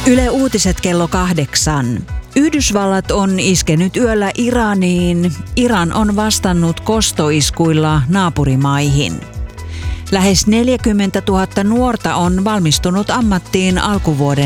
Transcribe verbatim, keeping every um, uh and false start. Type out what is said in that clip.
Yle Uutiset kello kahdeksan. Yhdysvallat on iskenyt yöllä Iraniin. Iran on vastannut kostoiskuilla naapurimaihin. Lähes neljäkymmentätuhatta nuorta on valmistunut ammattiin alkuvuoden